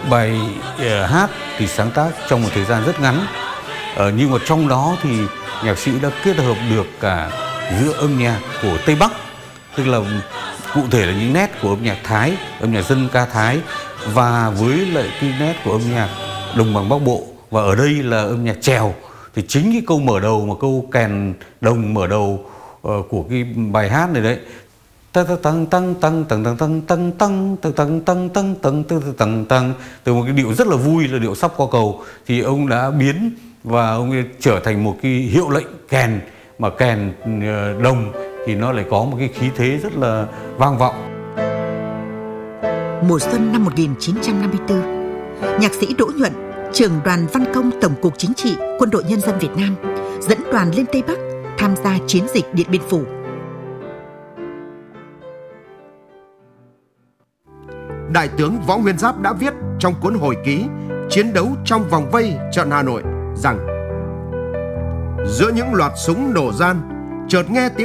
Bài hát thì sáng tác trong một thời gian rất ngắn, nhưng mà trong đó thì nhạc sĩ đã kết hợp được cả giữa âm nhạc của Tây Bắc, tức là cụ thể là những nét của âm nhạc Thái, âm nhạc dân ca Thái, và với lại cái nét của âm nhạc đồng bằng Bắc Bộ, và ở đây là âm nhạc chèo. Thì chính cái câu mở đầu, mà câu kèn đồng mở đầu của cái bài hát này đấy, tăng tăng tăng tăng tăng tăng tăng tăng tăng tăng tăng tăng tăng tăng tăng, từ một cái điệu rất là vui là điệu Sắp Qua Cầu, thì ông đã biến và ông ấy trở thành một cái hiệu lệnh kèn, mà kèn đồng thì nó lại có một cái khí thế rất là vang vọng. Mùa xuân năm 1954, nhạc sĩ Đỗ Nhuận, trưởng đoàn văn công Tổng cục Chính trị Quân đội Nhân dân Việt Nam, dẫn đoàn lên Tây Bắc tham gia chiến dịch Điện Biên Phủ. Đại tướng Võ Nguyên Giáp đã viết trong cuốn hồi ký Chiến đấu trong vòng vây trận Hà Nội rằng: giữa những loạt súng nổ gian, chợt nghe tiếng